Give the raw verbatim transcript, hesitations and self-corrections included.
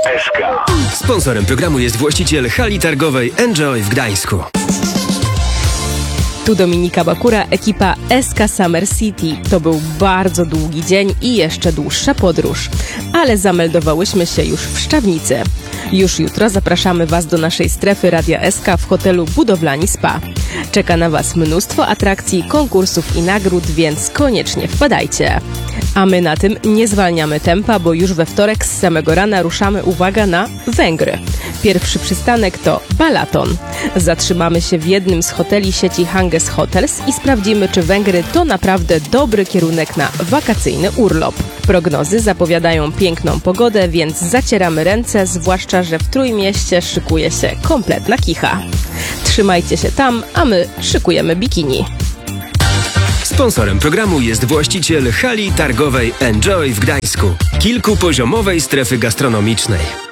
S K. Sponsorem programu jest właściciel hali targowej Enjoy w Gdańsku. Tu Dominika Bakura, ekipa S K Summer City. To był bardzo długi dzień i jeszcze dłuższa podróż, ale zameldowałyśmy się już w Szczawnicy. Już jutro zapraszamy Was do naszej strefy Radia S K w hotelu Budowlani Spa. Czeka na Was mnóstwo atrakcji, konkursów i nagród, więc koniecznie wpadajcie. A my na tym nie zwalniamy tempa, bo już we wtorek z samego rana ruszamy, uwaga, na Węgry. Pierwszy przystanek to Balaton. Zatrzymamy się w jednym z hoteli sieci Hanges Hotels i sprawdzimy, czy Węgry to naprawdę dobry kierunek na wakacyjny urlop. Prognozy zapowiadają piękną pogodę, więc zacieramy ręce, zwłaszcza że w Trójmieście szykuje się kompletna kicha. Trzymajcie się tam, a my szykujemy bikini. Sponsorem programu jest właściciel hali targowej Enjoy w Gdańsku, kilkupoziomowej strefy gastronomicznej.